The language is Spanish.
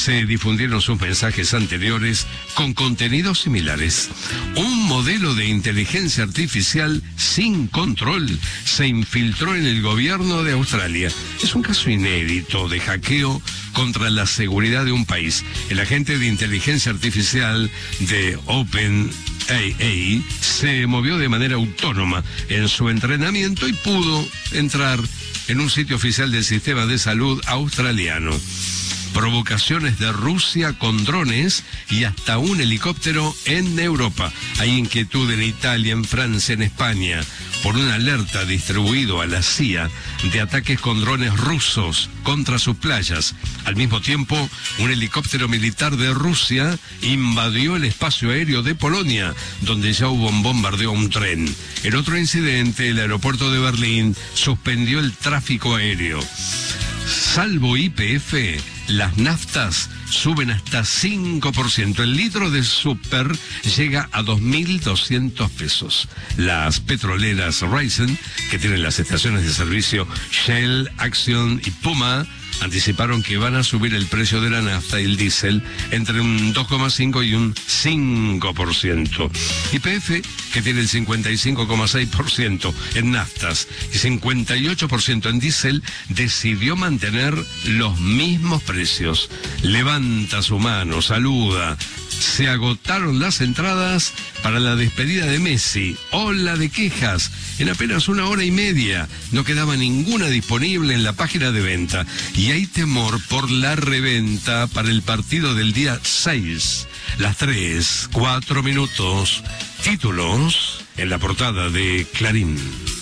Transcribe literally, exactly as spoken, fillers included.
se difundieron sus mensajes anteriores con contenidos similares. Un modelo de inteligencia artificial sin control se infiltró en el gobierno de Australia. Es un caso inédito de hackeo contra la seguridad de un país. El agente de inteligencia artificial de OpenAI se movió de manera autónoma en su entrenamiento y pudo entrar en un sitio oficial del sistema de salud australiano. Provocaciones de Rusia con drones y hasta un helicóptero en Europa. Hay inquietud en Italia, en Francia, en España, por una alerta distribuido a la C I A de ataques con drones rusos contra sus playas. Al mismo tiempo, un helicóptero militar de Rusia invadió el espacio aéreo de Polonia, donde ya hubo un bombardeo a un tren. En otro incidente, el aeropuerto de Berlín suspendió el tráfico aéreo. Salvo Y P F, las naftas suben hasta cinco por ciento. El litro de super llega a dos mil doscientos pesos. Las petroleras Raisin, que tienen las estaciones de servicio Shell, Action y Puma, anticiparon que van a subir el precio de la nafta y el diésel entre un dos coma cinco y un cinco por ciento. Y P F, que tiene el cincuenta y cinco coma seis por ciento en naftas y cincuenta y ocho por ciento en diésel, decidió mantener los mismos precios. Levanta su mano, saluda. Se agotaron las entradas para la despedida de Messi. Ola de quejas. En apenas una hora y media no quedaba ninguna disponible en la página de venta. Y hay temor por la reventa para el partido del día seis. Las tres, cuatro minutos. Títulos en la portada de Clarín.